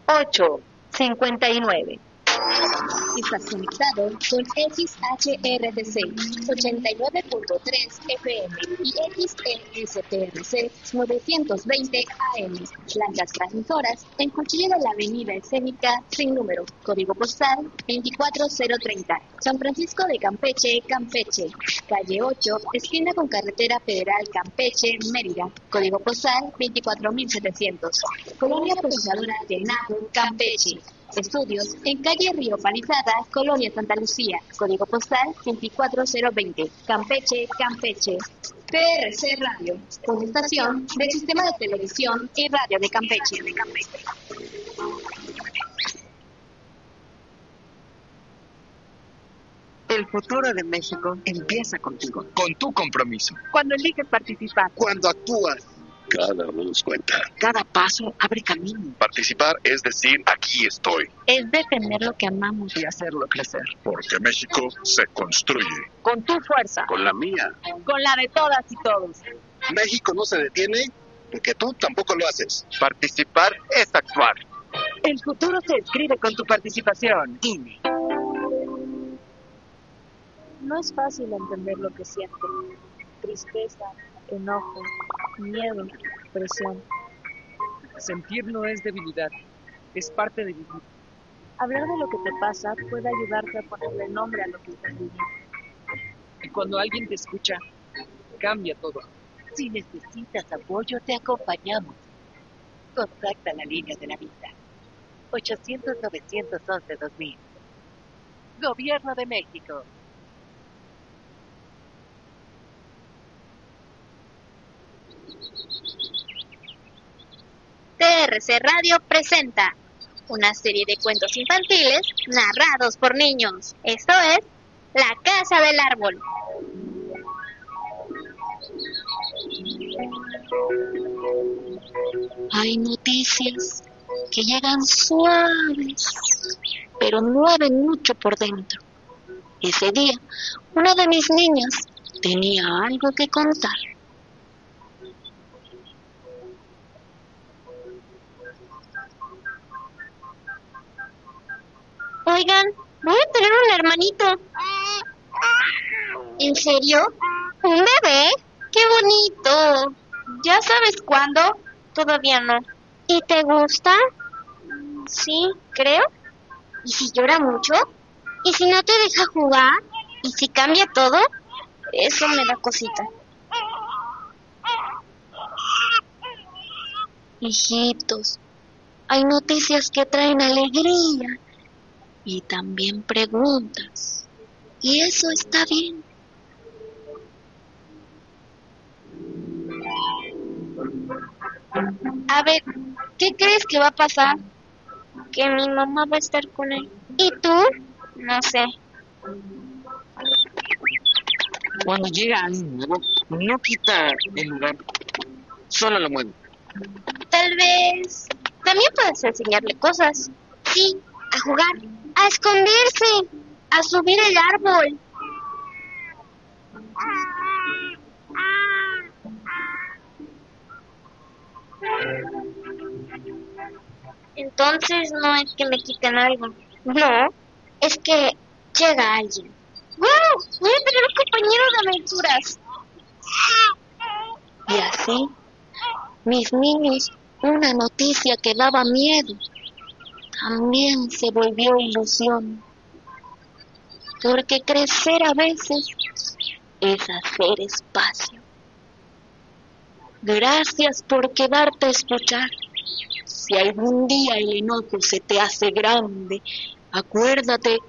859. Estás conectado con XHRTC 89.3 FM y XESTRC 920 AM. Plantas transmisoras en Cuchilla de la Avenida Escénica sin número. Código postal 24030. San Francisco de Campeche, Campeche. Calle 8, esquina con Carretera Federal Campeche, Mérida. Código postal 24700. Colonia Procesadora de Napo, Campeche. Estudios en calle Río Palizada, Colonia Santa Lucía, código postal 24020, Campeche, Campeche. TRC Radio, una estación del Sistema de Televisión y Radio de Campeche. El futuro de México empieza contigo. Con tu compromiso. Cuando eliges participar. Cuando actúas. Cada voz cuenta. Cada paso abre camino. Participar es decir, aquí estoy. Es defender lo que amamos y hacerlo crecer. Porque México se construye. Con tu fuerza. Con la mía. Con la de todas y todos. México no se detiene porque tú tampoco lo haces. Participar es actuar. El futuro se escribe con tu participación. INE. No es fácil entender lo que siento. Tristeza, enojo, miedo, presión. Sentir no es debilidad, es parte de vivir. Hablar de lo que te pasa puede ayudarte a ponerle nombre a lo que estás viviendo. Y cuando alguien te escucha, cambia todo. Si necesitas apoyo, te acompañamos. Contacta la línea de la vida. 800-911-2000. Gobierno de México. TRC Radio presenta una serie de cuentos infantiles narrados por niños. Esto es La Casa del Árbol. Hay noticias que llegan suaves, pero mueven mucho por dentro. Ese día, una de mis niñas tenía algo que contar. Oigan, voy a tener un hermanito. ¿En serio? ¿Un bebé? ¡Qué bonito! ¿Ya sabes cuándo? Todavía no. ¿Y te gusta? Sí, creo. ¿Y si llora mucho? ¿Y si no te deja jugar? ¿Y si cambia todo? Eso me da cosita. Hijitos, hay noticias que traen alegría. Y también preguntas. Y eso está bien. A ver, ¿qué crees que va a pasar? Que mi mamá va a estar con él. ¿Y tú? No sé. Cuando llega alguien nuevo, no quita el lugar, solo lo mueve. Tal vez también puedes enseñarle cosas. Sí, a jugar. A esconderse, a subir el árbol. Entonces no es que me quiten algo. No, es que llega alguien. ¡Wow! Voy a tener un compañero de aventuras. Y así, mis niños, una noticia que daba miedo también se volvió ilusión, porque crecer a veces es hacer espacio. Gracias por quedarte a escuchar. Si algún día el enojo se te hace grande, acuérdate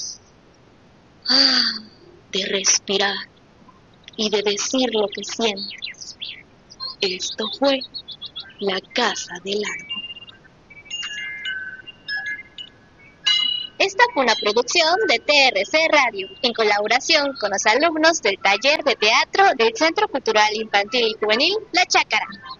de respirar y de decir lo que sientes. Esto fue La Casa del Árbol. Esta fue una producción de TRC Radio, en colaboración con los alumnos del taller de teatro del Centro Cultural Infantil y Juvenil La Chácara.